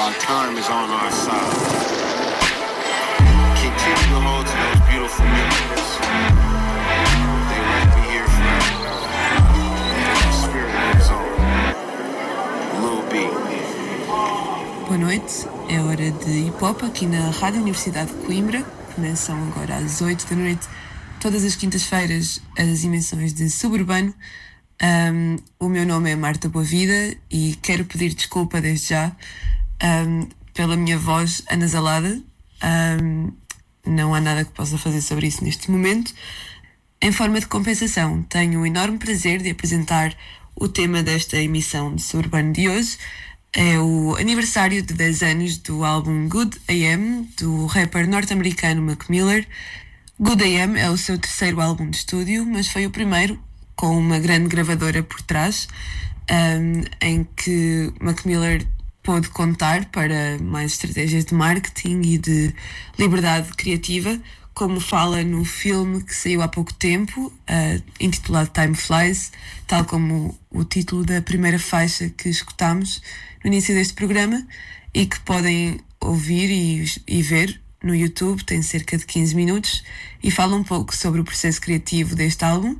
Our time is on our side. Continue to hold to those beautiful memories. They won't be here forever. The spirit lives on. Lil B. Boa noite, é hora de hip hop aqui na Rádio Universidade de Coimbra. Começam agora às 8 da noite, todas as quintas-feiras, as emissões de Suburbano. O meu nome é Marta Boavida e quero pedir desculpa desde já pela minha voz anasalada. Não há nada que possa fazer sobre isso neste momento. Em forma de compensação, tenho o enorme prazer de apresentar o tema desta emissão de Suburbano de hoje. É o aniversário de 10 anos do álbum Good AM, do rapper norte-americano Mac Miller. Good AM é o seu terceiro álbum de estúdio, mas foi o primeiro com uma grande gravadora por trás, em que Mac Miller pôde contar para mais estratégias de marketing e de liberdade criativa, como fala no filme que saiu há pouco tempo, intitulado Time Flies, tal como o título da primeira faixa que escutámos no início deste programa e que podem ouvir e ver no YouTube. Tem cerca de 15 minutos e fala um pouco sobre o processo criativo deste álbum.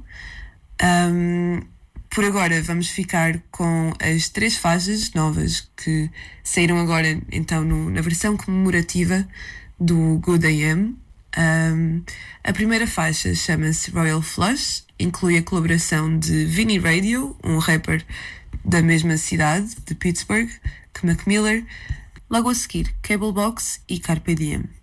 Por agora vamos ficar com as 3 faixas novas que saíram agora então na versão comemorativa do Good AM. A primeira faixa chama-se Royal Flush, inclui a colaboração de Vinny Radio, um rapper da mesma cidade, de Pittsburgh, que Mac Miller. Logo a seguir, Cable Box e Carpe Diem.